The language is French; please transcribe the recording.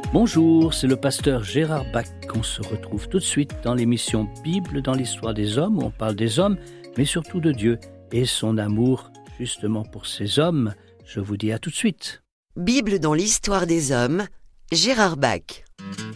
Bonjour, c'est le pasteur Gérard Bach. On se retrouve tout de suite dans l'émission Bible dans l'histoire des hommes, où on parle des hommes, mais surtout de Dieu et son amour justement pour ces hommes. Je vous dis à tout de suite. Bible dans l'histoire des hommes, Gérard Bach.